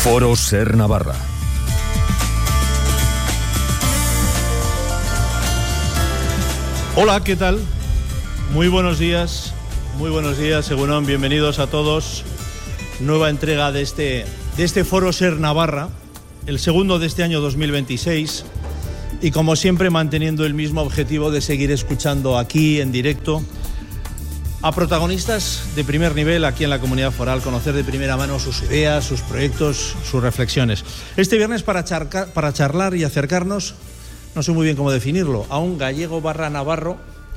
Foro Ser Navarra. Hola, ¿qué tal? Muy buenos días, Egunon, bienvenidos a todos. Nueva entrega de este Foro Ser Navarra, el segundo de este año 2026, y como siempre manteniendo el mismo objetivo de seguir escuchando aquí en directo a protagonistas de primer nivel aquí en la comunidad foral, conocer de primera mano sus ideas, sus proyectos, sus reflexiones. Este viernes para charlar y acercarnos, no sé muy bien cómo definirlo, a un gallego barra navarro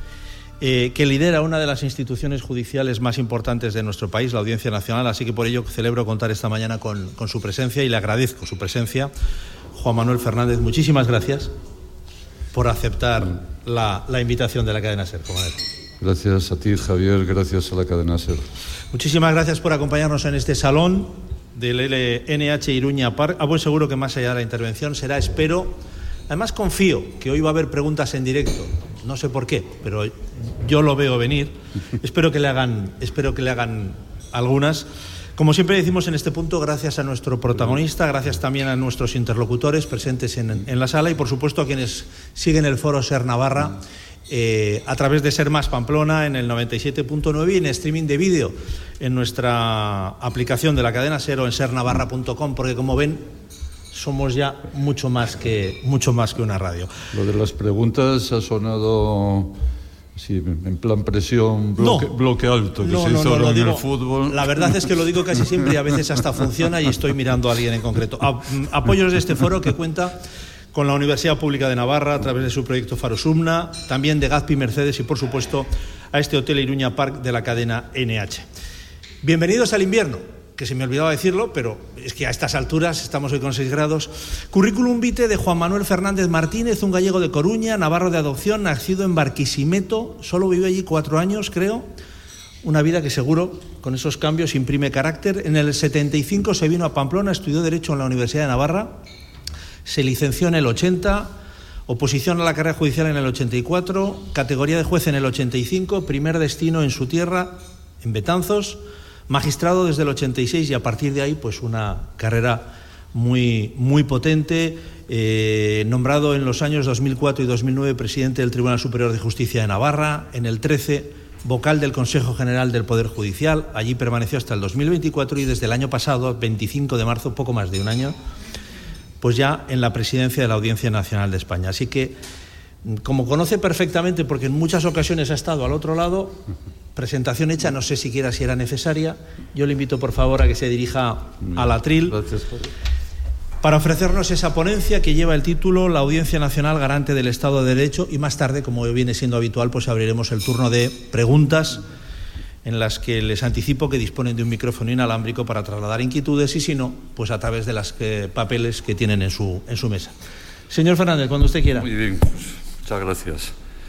que lidera una de las instituciones judiciales más importantes de nuestro país, la Audiencia Nacional, así que por ello celebro contar esta mañana con su presencia y le agradezco su presencia. Juan Manuel Fernández, muchísimas gracias por aceptar la invitación de la cadena SER. Gracias a ti, Javier, gracias a la cadena SER. Muchísimas gracias por acompañarnos en este salón del LNH Iruña Park. A buen seguro que más allá de la intervención será, espero, además confío que hoy va a haber preguntas en directo. No sé por qué, pero yo lo veo venir. Espero que le hagan algunas. Como siempre decimos en este punto, gracias a nuestro protagonista, gracias también a nuestros interlocutores presentes en la sala y por supuesto a quienes siguen el Foro Ser Navarra a través de Ser Más Pamplona en el 97.9 y en streaming de vídeo en nuestra aplicación de la cadena SER o en sernavarra.com, porque como ven somos ya mucho más que una radio. Lo de las preguntas ha sonado sí, en plan presión, bloque alto, que se hizo ahora en el fútbol. La verdad es que lo digo casi siempre y a veces hasta funciona y estoy mirando a alguien en concreto. Apoyos de este foro que cuenta con la Universidad Pública de Navarra a través de su proyecto Farosumna, también de Gazpi Mercedes y por supuesto a este Hotel Iruña Park de la cadena NH. Bienvenidos al invierno, que se me olvidaba decirlo, pero es que a estas alturas estamos hoy con 6 grados. Currículum vitae de Juan Manuel Fernández Martínez, un gallego de Coruña, navarro de adopción, nacido en Barquisimeto, solo vivió allí 4 años, creo. Una vida que seguro, con esos cambios, imprime carácter. En el 75 se vino a Pamplona, estudió Derecho en la Universidad de Navarra, se licenció en el 80, oposición a la carrera judicial en el 84, categoría de juez en el 85, primer destino en su tierra, en Betanzos, magistrado desde el 86 y a partir de ahí pues una carrera muy, muy potente, nombrado en los años 2004 y 2009 presidente del Tribunal Superior de Justicia de Navarra, en el 13 vocal del Consejo General del Poder Judicial, allí permaneció hasta el 2024 y desde el año pasado, 25 de marzo, poco más de un año, pues ya en la presidencia de la Audiencia Nacional de España. Así que, como conoce perfectamente, porque en muchas ocasiones ha estado al otro lado, presentación hecha, no sé siquiera si era necesaria, yo le invito por favor a que se dirija al atril. Gracias, Jorge. Para ofrecernos esa ponencia que lleva el título La Audiencia Nacional Garante del Estado de Derecho y más tarde, como viene siendo habitual, pues abriremos el turno de preguntas en las que les anticipo que disponen de un micrófono inalámbrico para trasladar inquietudes y si no, pues a través de los papeles que tienen en su mesa. Señor Fernández, cuando usted quiera. Muy bien, pues, muchas gracias.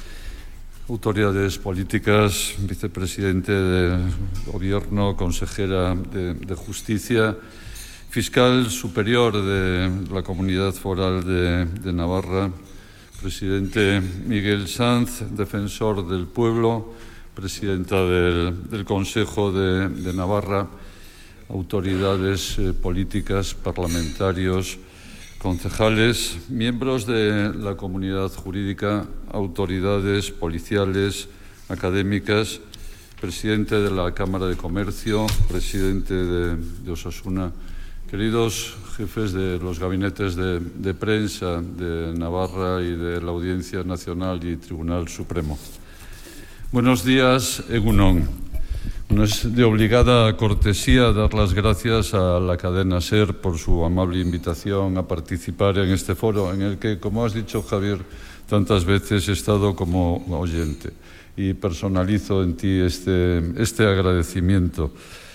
Autoridades políticas, vicepresidente del Gobierno, consejera de Justicia, fiscal superior de la Comunidad Foral de Navarra, presidente Miguel Sanz, defensor del pueblo, presidenta del Consejo de Navarra, autoridades políticas, parlamentarios, concejales, miembros de la comunidad jurídica, autoridades policiales, académicas, presidente de la Cámara de Comercio, presidente de Osasuna, queridos jefes de los gabinetes de prensa de Navarra y de la Audiencia Nacional y Tribunal Supremo. Buenos días, Egunon. Es de obligada cortesía dar las gracias a la cadena SER por su amable invitación a participar en este foro en el que, como has dicho, Javier, tantas veces he estado como oyente y personalizo en ti este agradecimiento.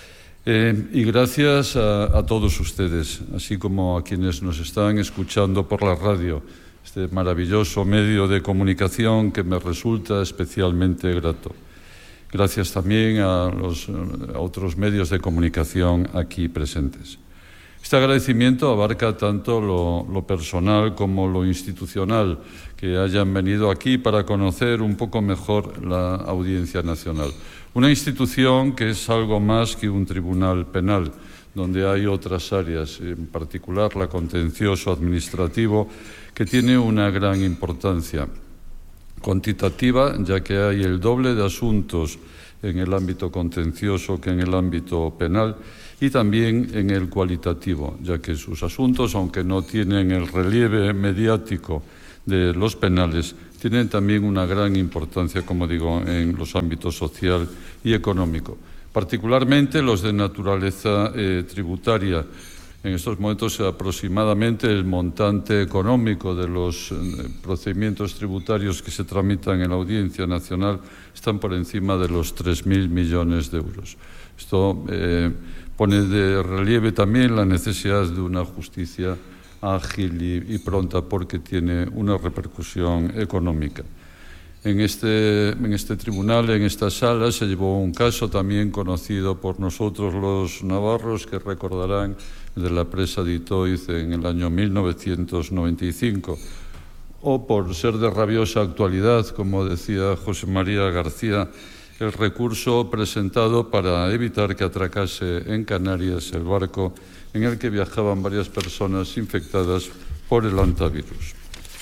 Y gracias a todos ustedes, así como a quienes nos están escuchando por la radio, este maravilloso medio de comunicación que me resulta especialmente grato. Gracias también a otros medios de comunicación aquí presentes. Este agradecimiento abarca tanto lo personal como lo institucional, que hayan venido aquí para conocer un poco mejor la Audiencia Nacional. Una institución que es algo más que un tribunal penal, donde hay otras áreas, en particular la contencioso administrativo, que tiene una gran importancia cuantitativa, ya que hay el doble de asuntos en el ámbito contencioso que en el ámbito penal, y también en el cualitativo, ya que sus asuntos, aunque no tienen el relieve mediático de los penales, tienen también una gran importancia, como digo, en los ámbitos social y económico. Particularmente los de naturaleza tributaria. En estos momentos aproximadamente el montante económico de los procedimientos tributarios que se tramitan en la Audiencia Nacional están por encima de los 3.000 millones de euros. Esto pone de relieve también la necesidad de una justicia ágil y pronta, porque tiene una repercusión económica. En este tribunal, en esta sala, se llevó un caso también conocido por nosotros los navarros, que recordarán, de la presa de Itoiz en el año 1995, o por ser de rabiosa actualidad, como decía José María García, el recurso presentado para evitar que atracase en Canarias el barco en el que viajaban varias personas infectadas por el hantavirus.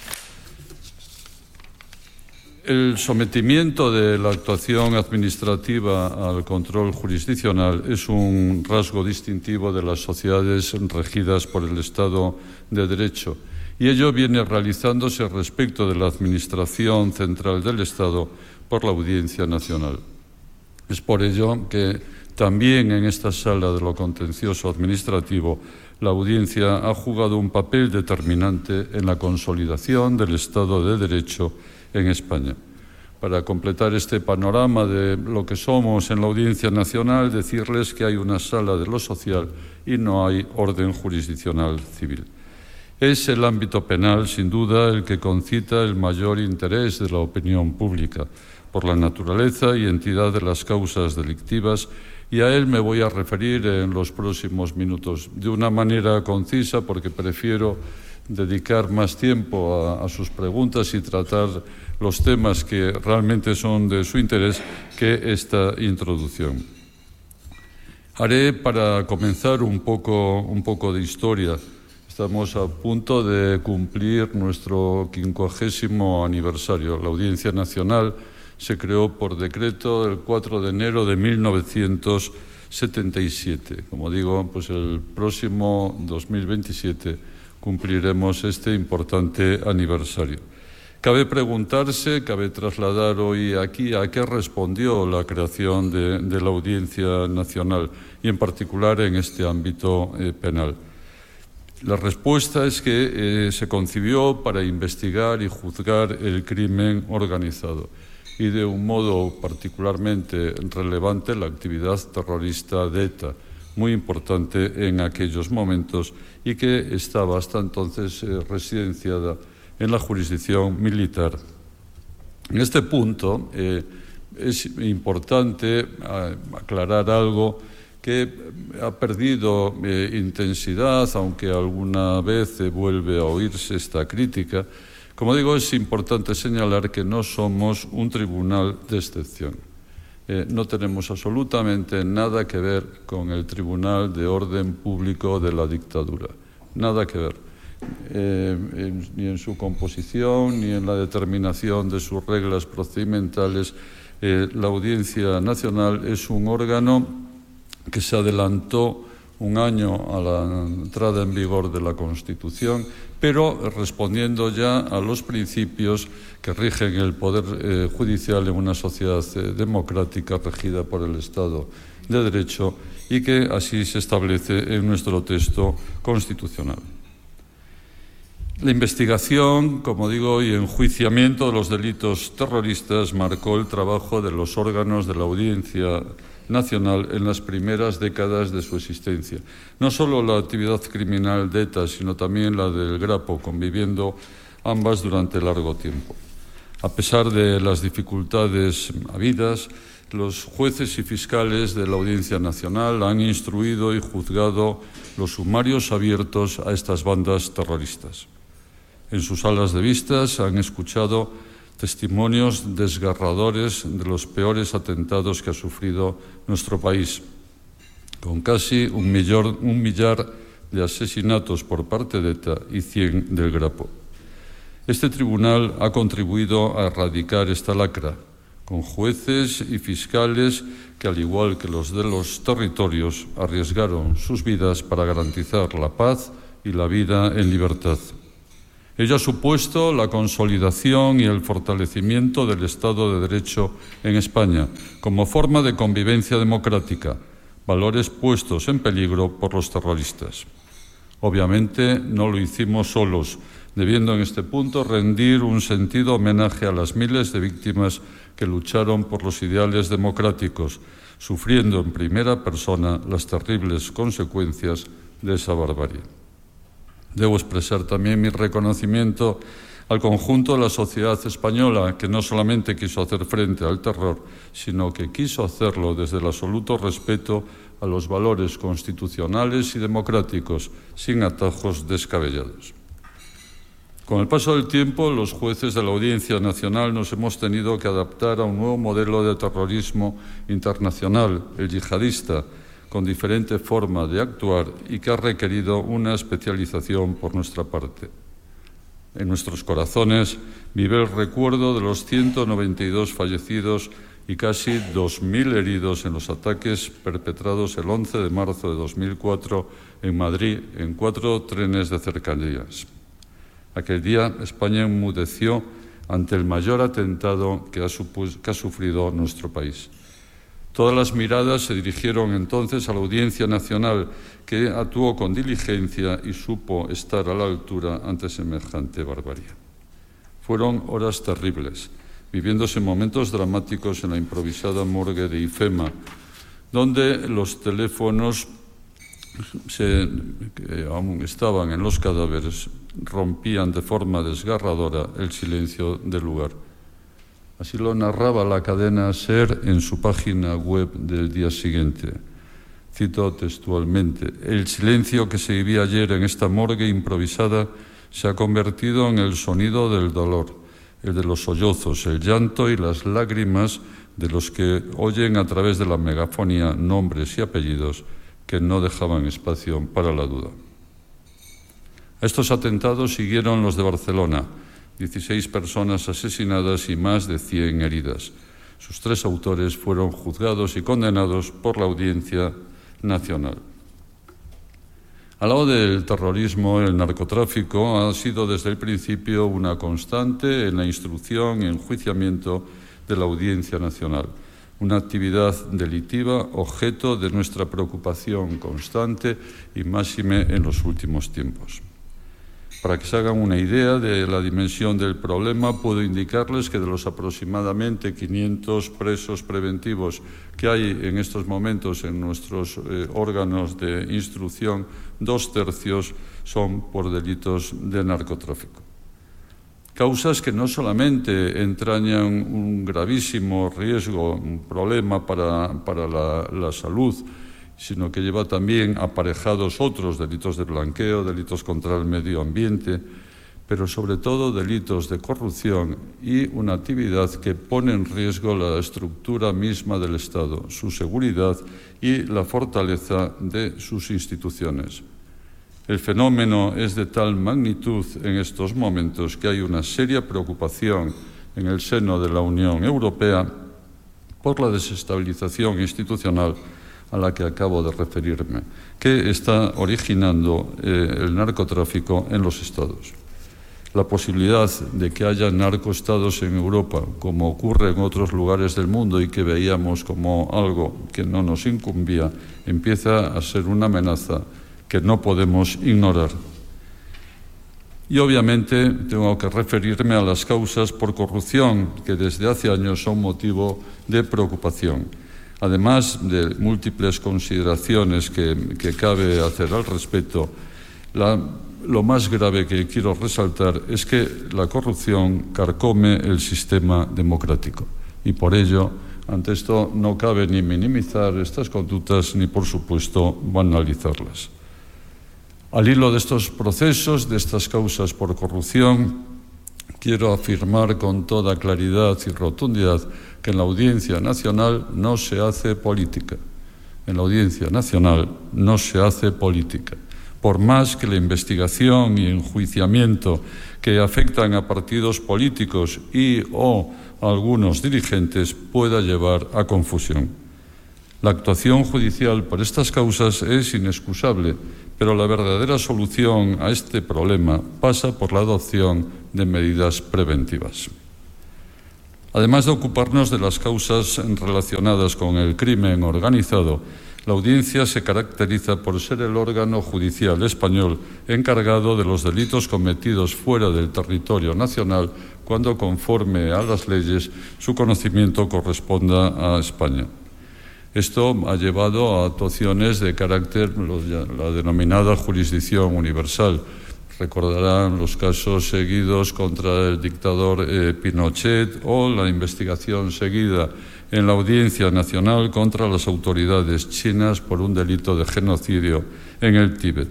El sometimiento de la actuación administrativa al control jurisdiccional es un rasgo distintivo de las sociedades regidas por el Estado de Derecho, y ello viene realizándose respecto de la Administración Central del Estado por la Audiencia Nacional. Es por ello que también en esta sala de lo contencioso administrativo la Audiencia ha jugado un papel determinante en la consolidación del Estado de Derecho en España. Para completar este panorama de lo que somos en la Audiencia Nacional, decirles que hay una sala de lo social y no hay orden jurisdiccional civil. Es el ámbito penal, sin duda, el que concita el mayor interés de la opinión pública por la naturaleza y entidad de las causas delictivas, y a él me voy a referir en los próximos minutos de una manera concisa, porque prefiero dedicar más tiempo a sus preguntas y tratar los temas que realmente son de su interés que esta introducción. Haré, para comenzar, un poco de historia. Estamos a punto de cumplir nuestro 50º aniversario. La Audiencia Nacional se creó por decreto el 4 de enero de 1977. Como digo, pues el próximo 2027 cumpliremos este importante aniversario. Cabe preguntarse, cabe trasladar hoy aquí a qué respondió la creación de la Audiencia Nacional, y en particular en este ámbito penal. La respuesta es que se concibió para investigar y juzgar el crimen organizado, y de un modo particularmente relevante la actividad terrorista de ETA, muy importante en aquellos momentos y que estaba hasta entonces residenciada en la jurisdicción militar. En este punto es importante aclarar algo que ha perdido intensidad, aunque alguna vez vuelve a oírse esta crítica. Como digo, es importante señalar que no somos un tribunal de excepción. No tenemos absolutamente nada que ver con el Tribunal de Orden Público de la dictadura. Nada que ver. Ni en su composición, ni en la determinación de sus reglas procedimentales. La Audiencia Nacional es un órgano que se adelantó un año a la entrada en vigor de la Constitución, pero respondiendo ya a los principios que rigen el poder judicial en una sociedad democrática regida por el Estado de Derecho, y que así se establece en nuestro texto constitucional. La investigación, como digo, y enjuiciamiento de los delitos terroristas marcó el trabajo de los órganos de la Audiencia Nacional en las primeras décadas de su existencia. No solo la actividad criminal de ETA, sino también la del Grapo, conviviendo ambas durante largo tiempo. A pesar de las dificultades habidas, los jueces y fiscales de la Audiencia Nacional han instruido y juzgado los sumarios abiertos a estas bandas terroristas. En sus salas de vistas han escuchado testimonios desgarradores de los peores atentados que ha sufrido nuestro país. con casi un millar de asesinatos por parte de ETA y 100 del Grapo. Este tribunal ha contribuido a erradicar esta lacra, con jueces y fiscales que, al igual que los de los territorios, arriesgaron sus vidas para garantizar la paz y la vida en libertad. Ello ha supuesto la consolidación y el fortalecimiento del Estado de Derecho en España como forma de convivencia democrática, valores puestos en peligro por los terroristas. Obviamente no lo hicimos solos, debiendo en este punto rendir un sentido homenaje a las miles de víctimas que lucharon por los ideales democráticos, sufriendo en primera persona las terribles consecuencias de esa barbarie. Debo expresar también mi reconocimiento al conjunto de la sociedad española, que no solamente quiso hacer frente al terror, sino que quiso hacerlo desde el absoluto respeto a los valores constitucionales y democráticos, sin atajos descabellados. Con el paso del tiempo, los jueces de la Audiencia Nacional nos hemos tenido que adaptar a un nuevo modelo de terrorismo internacional, el yihadista, con diferente forma de actuar y que ha requerido una especialización por nuestra parte. En nuestros corazones vive el recuerdo de los 192 fallecidos y casi 2.000 heridos en los ataques perpetrados el 11 de marzo de 2004 en Madrid en 4 trenes de cercanías. Aquel día España enmudeció ante el mayor atentado que ha sufrido nuestro país. Todas las miradas se dirigieron entonces a la Audiencia Nacional, que actuó con diligencia y supo estar a la altura ante semejante barbarie. Fueron horas terribles, viviéndose momentos dramáticos en la improvisada morgue de IFEMA, donde los teléfonos que aún estaban en los cadáveres rompían de forma desgarradora el silencio del lugar. Así lo narraba la cadena SER en su página web del día siguiente. Cito textualmente: «El silencio que se vivía ayer en esta morgue improvisada se ha convertido en el sonido del dolor, el de los sollozos, el llanto y las lágrimas de los que oyen a través de la megafonía nombres y apellidos que no dejaban espacio para la duda». A estos atentados siguieron los de Barcelona, 16 personas asesinadas y más de 100 heridas. Sus 3 autores fueron juzgados y condenados por la Audiencia Nacional. Al lado del terrorismo, el narcotráfico ha sido desde el principio una constante en la instrucción y enjuiciamiento de la Audiencia Nacional, una actividad delictiva objeto de nuestra preocupación constante y máxime en los últimos tiempos. Para que se hagan una idea de la dimensión del problema, puedo indicarles que de los aproximadamente 500 presos preventivos que hay en estos momentos en nuestros órganos de instrucción, 2/3 son por delitos de narcotráfico. Causas que no solamente entrañan un gravísimo riesgo, un problema para la salud, sino que lleva también aparejados otros delitos de blanqueo, delitos contra el medio ambiente, pero sobre todo delitos de corrupción y una actividad que pone en riesgo la estructura misma del Estado, su seguridad y la fortaleza de sus instituciones. El fenómeno es de tal magnitud en estos momentos que hay una seria preocupación en el seno de la Unión Europea por la desestabilización institucional a la que acabo de referirme, que está originando el narcotráfico en los Estados. La posibilidad de que haya narcoestados en Europa, como ocurre en otros lugares del mundo y que veíamos como algo que no nos incumbía, empieza a ser una amenaza que no podemos ignorar. Y obviamente tengo que referirme a las causas por corrupción, que desde hace años son motivo de preocupación. Además de múltiples consideraciones que cabe hacer al respecto, lo más grave que quiero resaltar es que la corrupción carcome el sistema democrático y por ello, ante esto, no cabe ni minimizar estas conductas ni, por supuesto, banalizarlas. Al hilo de estos procesos, de estas causas por corrupción, quiero afirmar con toda claridad y rotundidad que en la Audiencia Nacional no se hace política. En la Audiencia Nacional no se hace política. Por más que la investigación y enjuiciamiento que afectan a partidos políticos y o a algunos dirigentes pueda llevar a confusión. La actuación judicial por estas causas es inexcusable, pero la verdadera solución a este problema pasa por la adopción de medidas preventivas. Además de ocuparnos de las causas relacionadas con el crimen organizado, la Audiencia se caracteriza por ser el órgano judicial español encargado de los delitos cometidos fuera del territorio nacional cuando, conforme a las leyes, su conocimiento corresponda a España. Esto ha llevado a actuaciones de carácter, la denominada jurisdicción universal. Recordarán los casos seguidos contra el dictador Pinochet o la investigación seguida en la Audiencia Nacional contra las autoridades chinas por un delito de genocidio en el Tíbet.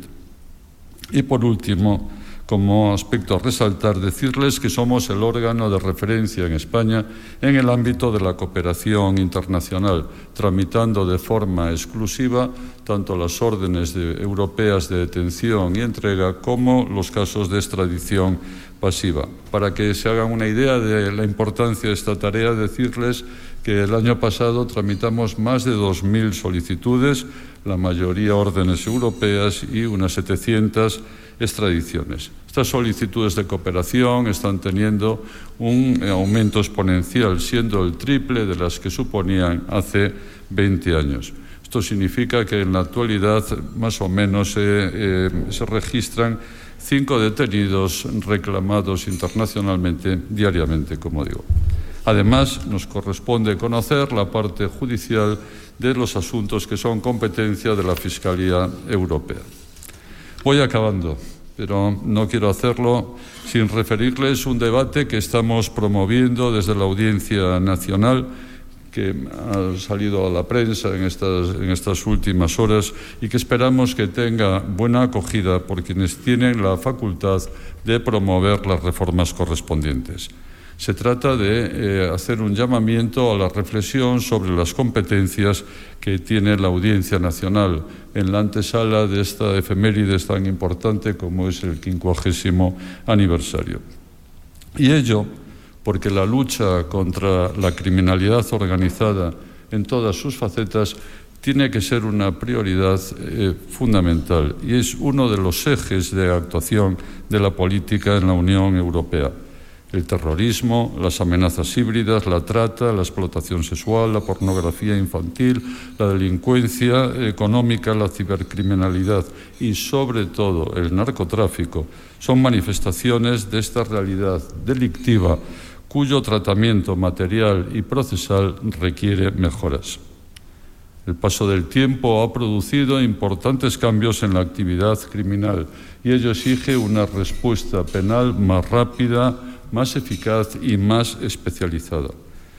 Y por último, como aspecto a resaltar, decirles que somos el órgano de referencia en España en el ámbito de la cooperación internacional, tramitando de forma exclusiva tanto las órdenes europeas de detención y entrega como los casos de extradición pasiva. Para que se hagan una idea de la importancia de esta tarea, decirles que el año pasado tramitamos más de 2.000 solicitudes, la mayoría órdenes europeas y unas 700 extradiciones. Estas solicitudes de cooperación están teniendo un aumento exponencial, siendo el triple de las que suponían hace 20 años. Esto significa que en la actualidad más o menos se registran 5 detenidos reclamados internacionalmente diariamente, como digo. Además, nos corresponde conocer la parte judicial de los asuntos que son competencia de la Fiscalía Europea. Voy acabando, pero no quiero hacerlo sin referirles un debate que estamos promoviendo desde la Audiencia Nacional, que ha salido a la prensa en estas últimas horas y que esperamos que tenga buena acogida por quienes tienen la facultad de promover las reformas correspondientes. Se trata de hacer un llamamiento a la reflexión sobre las competencias que tiene la Audiencia Nacional en la antesala de esta efeméride tan importante como es el 50º aniversario. Y ello porque la lucha contra la criminalidad organizada en todas sus facetas tiene que ser una prioridad fundamental y es uno de los ejes de actuación de la política en la Unión Europea. El terrorismo, las amenazas híbridas, la trata, la explotación sexual, la pornografía infantil, la delincuencia económica, la cibercriminalidad y, sobre todo, el narcotráfico son manifestaciones de esta realidad delictiva cuyo tratamiento material y procesal requiere mejoras. El paso del tiempo ha producido importantes cambios en la actividad criminal y ello exige una respuesta penal más rápida, más eficaz y más especializada.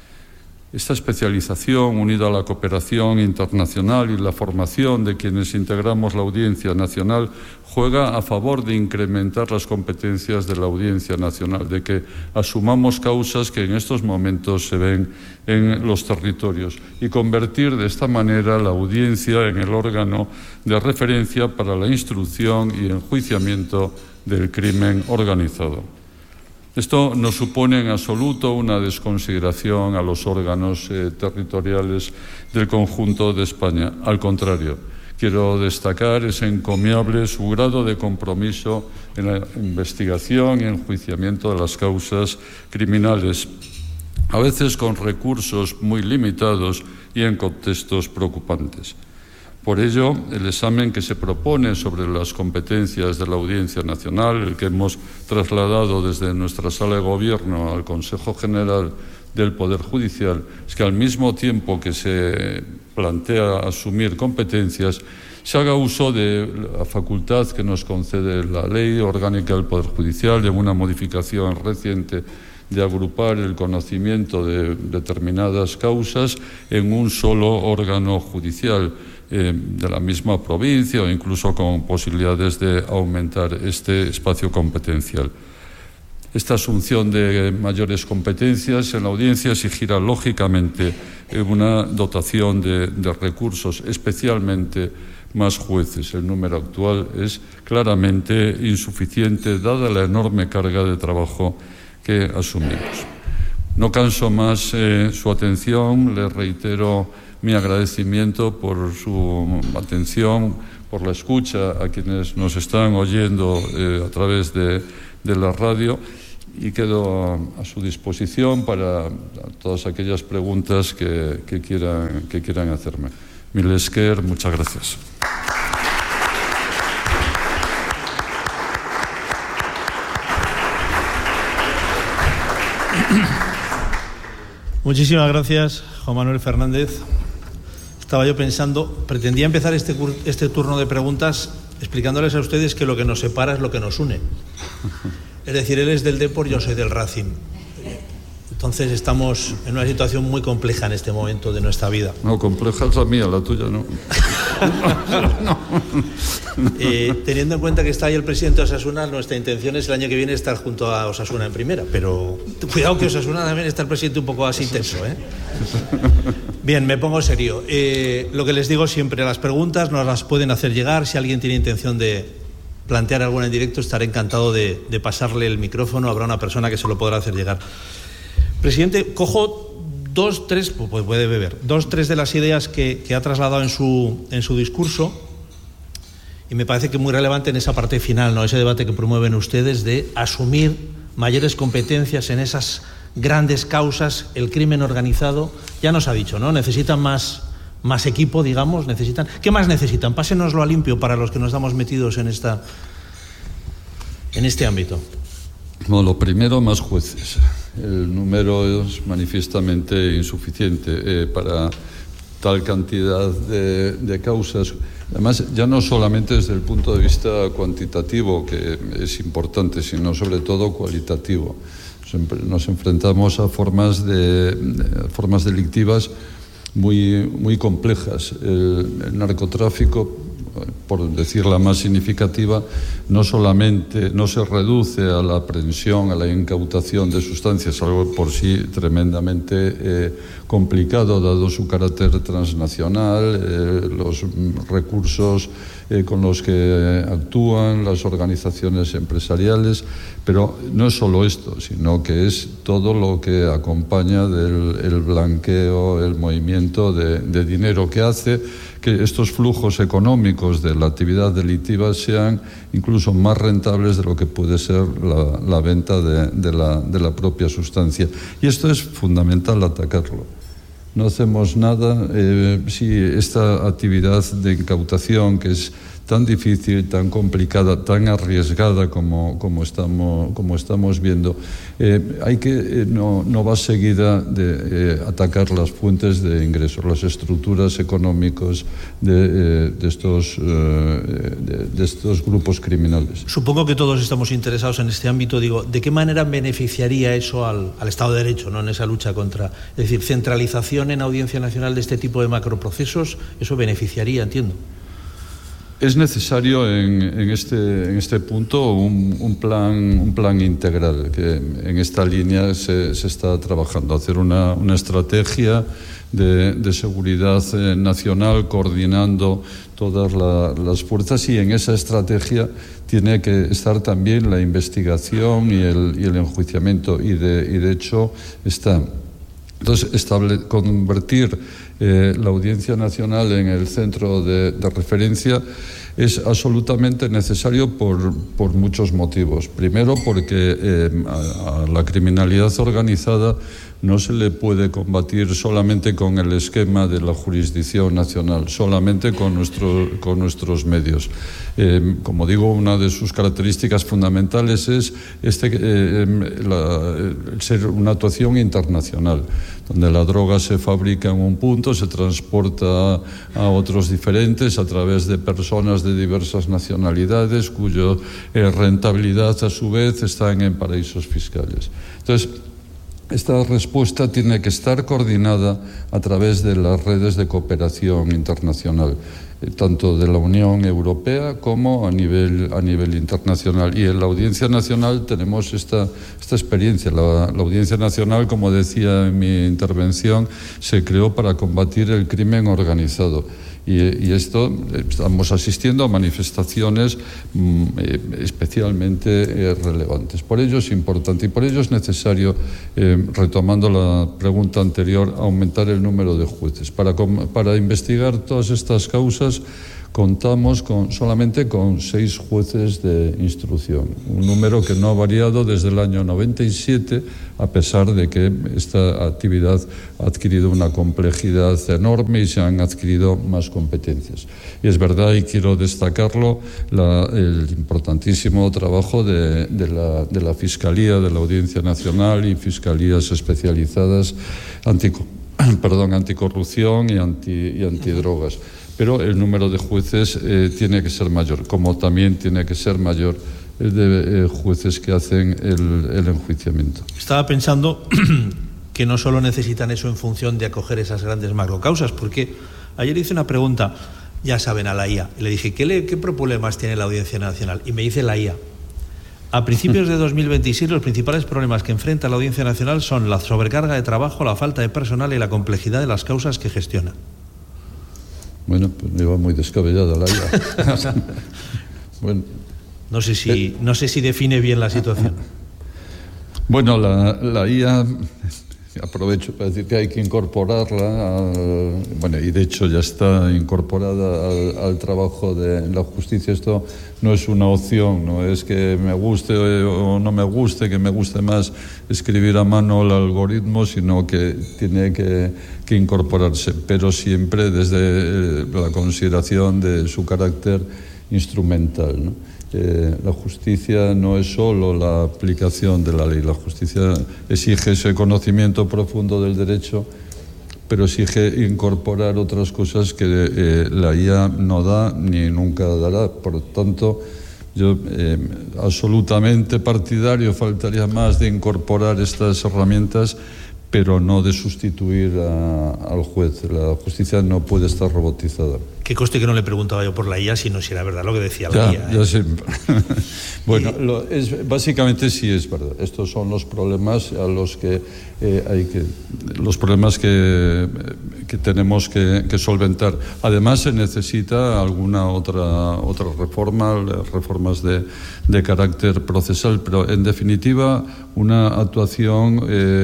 Esta especialización, unida a la cooperación internacional y la formación de quienes integramos la Audiencia Nacional, juega a favor de incrementar las competencias de la Audiencia Nacional, de que asumamos causas que en estos momentos se ven en los territorios y convertir de esta manera la Audiencia en el órgano de referencia para la instrucción y enjuiciamiento del crimen organizado. Esto no supone en absoluto una desconsideración a los órganos territoriales del conjunto de España. Al contrario, quiero destacar ese encomiable su grado de compromiso en la investigación y enjuiciamiento de las causas criminales, a veces con recursos muy limitados y en contextos preocupantes. Por ello, el examen que se propone sobre las competencias de la Audiencia Nacional, el que hemos trasladado desde nuestra sala de gobierno al Consejo General del Poder Judicial, es que al mismo tiempo que se plantea asumir competencias, se haga uso de la facultad que nos concede la Ley Orgánica del Poder Judicial en una modificación reciente de agrupar el conocimiento de determinadas causas en un solo órgano judicial de la misma provincia o incluso con posibilidades de aumentar este espacio competencial. Esta asunción de mayores competencias en la audiencia exigirá, lógicamente, una dotación de recursos, especialmente más jueces. El número actual es claramente insuficiente, dada la enorme carga de trabajo que asumimos. No canso más su atención, le reitero mi agradecimiento por su atención, por la escucha a quienes nos están oyendo a través de la radio, y quedo a su disposición para todas aquellas preguntas que quieran hacerme. Mil esker, muchas gracias. Muchísimas gracias, Juan Manuel Fernández. Estaba yo pensando, pretendía empezar este turno de preguntas explicándoles a ustedes que lo que nos separa es lo que nos une. Es decir, él es del Depor, yo soy del Racing. Entonces estamos en una situación muy compleja en este momento de nuestra vida. No, compleja es la mía, la tuya no. Teniendo en cuenta que está ahí el presidente de Osasuna, nuestra intención es el año que viene estar junto a Osasuna en primera, pero cuidado que Osasuna también está el presidente un poco así tenso, ¿eh? Bien, me pongo serio. Lo que les digo siempre, las preguntas nos las pueden hacer llegar. Si alguien tiene intención de plantear alguna en directo, estaré encantado de pasarle el micrófono. Habrá una persona que se lo podrá hacer llegar. Presidente, cojo dos, tres de las ideas que ha trasladado en su discurso, y me parece que muy relevante en esa parte final, ¿no? Ese debate que promueven ustedes de asumir mayores competencias en esas grandes causas, el crimen organizado. Ya nos ha dicho, ¿no? Necesitan más equipo, digamos, necesitan. ¿Qué más necesitan? Pásenoslo a limpio para los que nos estamos metidos en este ámbito. Bueno, lo primero, más jueces. El número es manifiestamente insuficiente para tal cantidad de causas. Además, ya no solamente desde el punto de vista cuantitativo, que es importante, sino sobre todo cualitativo. Nos enfrentamos a formas delictivas muy complejas. El narcotráfico, por decir la más significativa, no solamente no se reduce a la aprehensión, a la incautación de sustancias, algo por sí tremendamente complicado dado su carácter transnacional, los recursos con los que actúan las organizaciones empresariales, pero no es solo esto, sino que es todo lo que acompaña el blanqueo, el movimiento de dinero, que hace que estos flujos económicos de la actividad delictiva sean incluso más rentables de lo que puede ser la venta de la propia sustancia. Y esto es fundamental atacarlo. No hacemos nada si esta actividad de incautación, que es tan difícil, tan complicada, tan arriesgada como estamos viendo, no va seguida de atacar las fuentes de ingresos, las estructuras económicas de estos grupos criminales. Supongo que todos estamos interesados en este ámbito. Digo, ¿de qué manera beneficiaría eso al Estado de Derecho, ¿no?, en esa lucha contra, es decir, centralización en Audiencia Nacional de este tipo de macroprocesos? Eso beneficiaría, entiendo. Es necesario en este punto un plan integral, que en esta línea se está trabajando, hacer una estrategia de seguridad nacional coordinando todas las fuerzas, y en esa estrategia tiene que estar también la investigación y el enjuiciamiento, y de hecho está. Entonces, convertir la Audiencia Nacional en el centro de referencia es absolutamente necesario por muchos motivos. Primero, porque a la criminalidad organizada no se le puede combatir solamente con el esquema de la jurisdicción nacional, solamente con nuestros medios. Como digo, una de sus características fundamentales es ser una actuación internacional, donde la droga se fabrica en un punto, se transporta a otros diferentes a través de personas de diversas nacionalidades, cuya rentabilidad a su vez está en paraísos fiscales. Entonces, esta respuesta tiene que estar coordinada a través de las redes de cooperación internacional. tanto de la Unión Europea como a nivel internacional. Y en la Audiencia Nacional tenemos esta experiencia. La Audiencia Nacional, como decía en mi intervención, se creó para combatir el crimen organizado. Y esto, estamos asistiendo a manifestaciones especialmente relevantes. Por ello es importante y por ello es necesario, retomando la pregunta anterior, aumentar el número de jueces. Para investigar todas estas causas contamos solamente con 6 jueces de instrucción, un número que no ha variado desde el año 97, a pesar de que esta actividad ha adquirido una complejidad enorme y se han adquirido más competencias. Y es verdad, y quiero destacarlo, el importantísimo trabajo de la Fiscalía, de la Audiencia Nacional y fiscalías especializadas anticorrupción y antidrogas. Pero el número de jueces tiene que ser mayor, como también tiene que ser mayor el de jueces que hacen el enjuiciamiento. Estaba pensando que no solo necesitan eso en función de acoger esas grandes macrocausas, porque ayer hice una pregunta, ya saben, a la IA, y le dije, ¿qué problemas tiene la Audiencia Nacional? Y me dice la IA, a principios de 2026 los principales problemas que enfrenta la Audiencia Nacional son la sobrecarga de trabajo, la falta de personal y la complejidad de las causas que gestiona. Bueno, pues me va muy descabellada la IA. Bueno, no sé si define bien la situación. Bueno, la IA, aprovecho para decir que hay que incorporarla, y de hecho ya está incorporada al trabajo de la justicia. Esto no es una opción, no es que me guste o no me guste, que me guste más escribir a mano el algoritmo, sino que tiene que incorporarse, pero siempre desde la consideración de su carácter instrumental, ¿no? La justicia no es solo la aplicación de la ley, la justicia exige ese conocimiento profundo del derecho, pero exige incorporar otras cosas que la IA no da ni nunca dará. Por lo tanto, yo absolutamente partidario, faltaría más, de incorporar estas herramientas, pero no de sustituir al juez. La justicia no puede estar robotizada. Que conste que no le preguntaba yo por la IA, sino si era verdad lo que decía la IA. Ya sé. Bueno, básicamente sí es verdad. Estos son los problemas a los que los problemas que tenemos que solventar. Además, se necesita alguna otra reforma, reformas de carácter procesal, pero en definitiva una actuación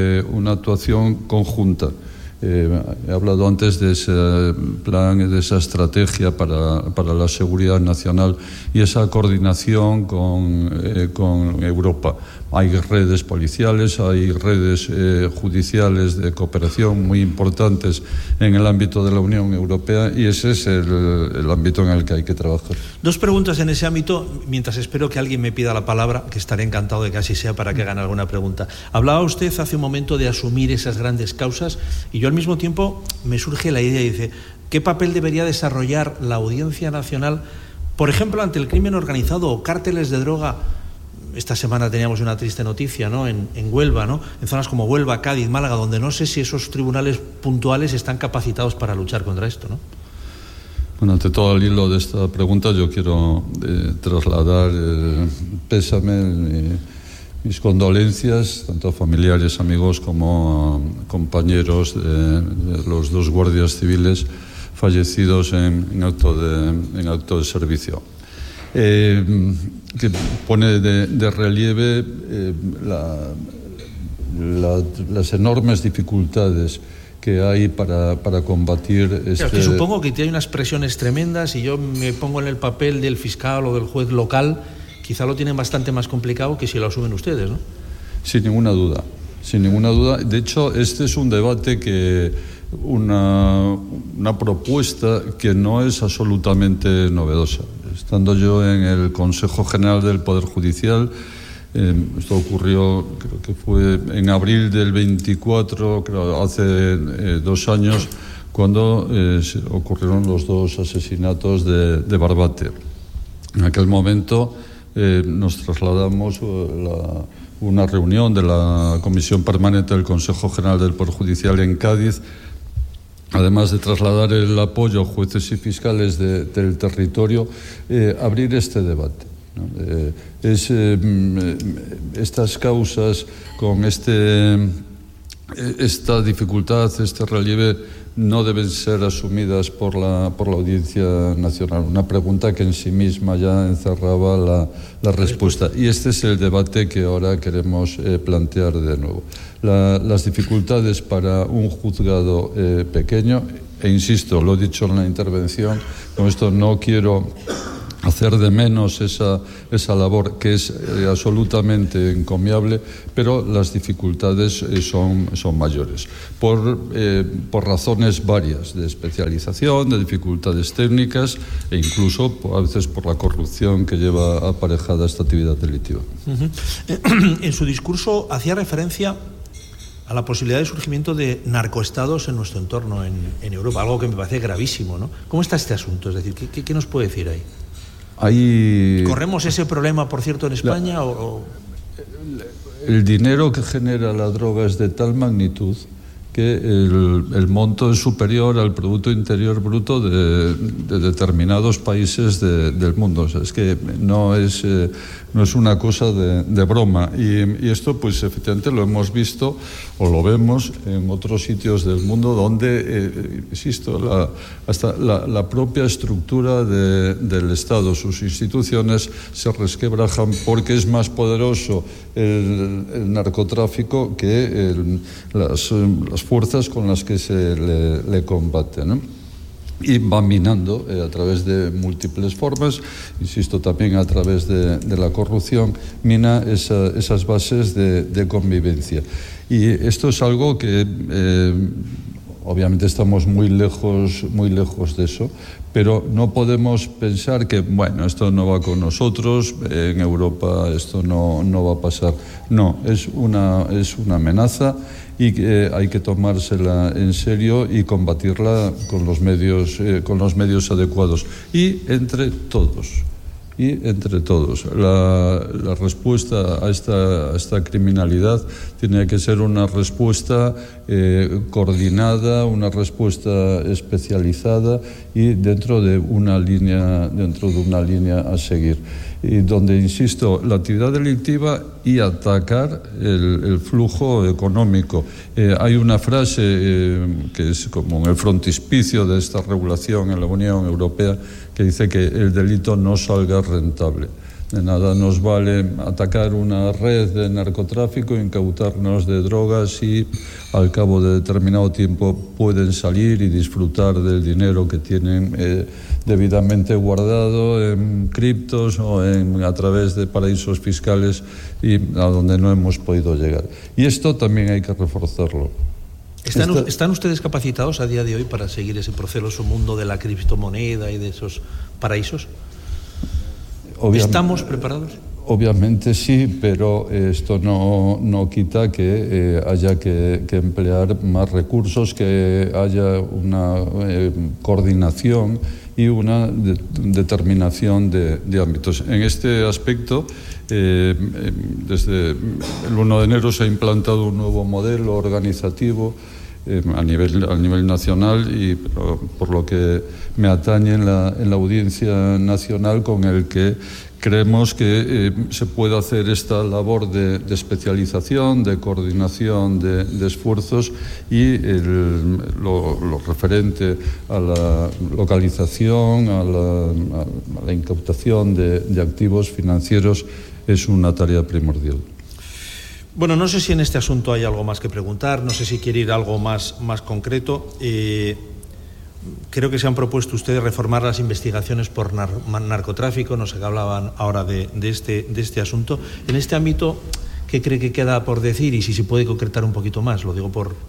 conjunta. He hablado antes de ese plan, de esa estrategia para la seguridad nacional y esa coordinación con Europa. Hay redes policiales, hay redes judiciales de cooperación muy importantes en el ámbito de la Unión Europea y ese es el ámbito en el que hay que trabajar. 2 preguntas en ese ámbito, mientras espero que alguien me pida la palabra, que estaré encantado de que así sea para que hagan alguna pregunta. Hablaba usted hace un momento de asumir esas grandes causas y yo al mismo tiempo me surge la idea y dice, ¿qué papel debería desarrollar la Audiencia Nacional, por ejemplo, ante el crimen organizado o cárteles de droga? Esta semana teníamos una triste noticia, ¿no? En Huelva, ¿no? En zonas como Huelva, Cádiz, Málaga, donde no sé si esos tribunales puntuales están capacitados para luchar contra esto, ¿no? Bueno, ante todo, al hilo de esta pregunta, yo quiero trasladar pésame, mis condolencias, tanto a familiares, amigos, como a compañeros de los 2 guardias civiles fallecidos en acto de servicio. Que pone de relieve las enormes dificultades que hay para combatir Es que supongo que hay unas presiones tremendas y yo me pongo en el papel del fiscal o del juez local, quizá lo tienen bastante más complicado que si lo asumen ustedes, ¿no? Sin ninguna duda. De hecho, este es un debate una propuesta que no es absolutamente novedosa. Estando yo en el Consejo General del Poder Judicial, esto ocurrió, creo que fue en abril del 24, creo, hace 2 años, cuando ocurrieron los 2 asesinatos de Barbate. En aquel momento nos trasladamos una reunión de la Comisión Permanente del Consejo General del Poder Judicial en Cádiz además de trasladar el apoyo a jueces y fiscales del territorio, abrir este debate, ¿no? Estas causas con esta dificultad, este relieve, no deben ser asumidas por la Audiencia Nacional. Una pregunta que en sí misma ya encerraba la respuesta. Y este es el debate que ahora queremos plantear de nuevo. Las dificultades para un juzgado pequeño, e insisto, lo he dicho en la intervención, con esto no quiero hacer de menos esa labor que es absolutamente encomiable, pero las dificultades son mayores por razones varias de especialización, de dificultades técnicas e incluso a veces por la corrupción que lleva aparejada esta actividad delictiva. En su discurso hacía referencia a la posibilidad de surgimiento de narcoestados en nuestro entorno, en Europa, algo que me parece gravísimo, ¿no? ¿Cómo está este asunto? Es decir, ¿qué nos puede decir ahí? ¿Corremos ese problema, por cierto, en España? El dinero que genera la droga es de tal magnitud que el monto es superior al Producto Interior Bruto de determinados países del mundo. O sea, es que no es una cosa de broma. Y esto, pues efectivamente lo hemos visto o lo vemos en otros sitios del mundo donde, insisto, hasta la propia estructura del Estado, sus instituciones se resquebrajan porque es más poderoso el narcotráfico que las fuerzas con las que se le combate, ¿no? Y va minando a través de múltiples formas, insisto, también a través de la corrupción, mina esas bases de convivencia. Y esto es algo que obviamente estamos muy lejos de eso, pero no podemos pensar que, bueno, esto no va con nosotros, en Europa esto no va a pasar. No, es una amenaza y que hay que tomársela en serio y combatirla con los medios adecuados y entre todos. La respuesta a esta criminalidad tiene que ser una respuesta coordinada, una respuesta especializada y dentro de una línea a seguir. Y donde, insisto, la actividad delictiva y atacar el flujo económico. Hay una frase que es como el frontispicio de esta regulación en la Unión Europea que dice que el delito no salga rentable. De nada nos vale atacar una red de narcotráfico, incautarnos de drogas y al cabo de determinado tiempo pueden salir y disfrutar del dinero que tienen debidamente guardado en criptos o a través de paraísos fiscales y a donde no hemos podido llegar. Y esto también hay que reforzarlo. ¿Están ustedes capacitados a día de hoy para seguir ese proceso mundo de la criptomoneda y de esos paraísos? ¿Estamos preparados? Obviamente sí, pero esto no quita que haya que emplear más recursos, que haya una coordinación y una determinación de ámbitos. En este aspecto, desde el 1 de enero se ha implantado un nuevo modelo organizativo a nivel nacional y por lo que me atañe en la Audiencia Nacional, con el que creemos que se puede hacer esta labor de especialización, de coordinación de esfuerzos y lo referente a la localización, a la incautación de activos financieros es una tarea primordial. Bueno, no sé si en este asunto hay algo más que preguntar, no sé si quiere ir a algo más concreto. Creo que se han propuesto ustedes reformar las investigaciones por narcotráfico, no sé qué hablaban ahora de este asunto. En este ámbito, ¿qué cree que queda por decir y si se puede concretar un poquito más? Lo digo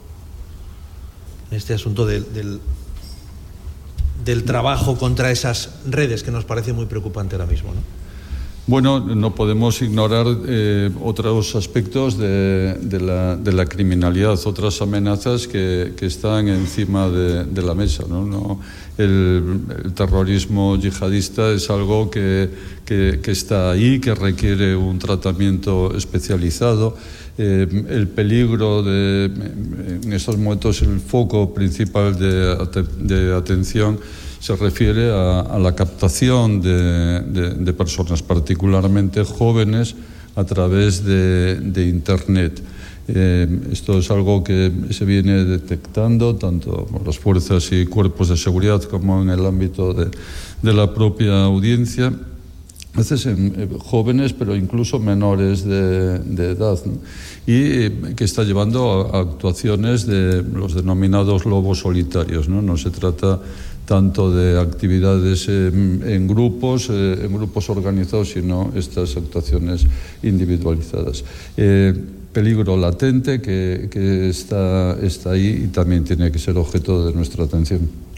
en este asunto del trabajo contra esas redes que nos parece muy preocupante ahora mismo, ¿no? Bueno, no podemos ignorar otros aspectos de la criminalidad, otras amenazas que están encima de la mesa, ¿no? El terrorismo yihadista es algo que está ahí, que requiere un tratamiento especializado. El peligro en estos momentos, el foco principal de atención se refiere a la captación de personas, particularmente jóvenes, a través de Internet. Esto es algo que se viene detectando tanto por las fuerzas y cuerpos de seguridad como en el ámbito de la propia audiencia. A veces jóvenes, pero incluso menores de edad, ¿no? Y que está llevando a actuaciones de los denominados lobos solitarios, ¿no? No se trata tanto de actividades en grupos organizados, sino estas actuaciones individualizadas. Peligro latente que está ahí y también tiene que ser objeto de nuestra atención.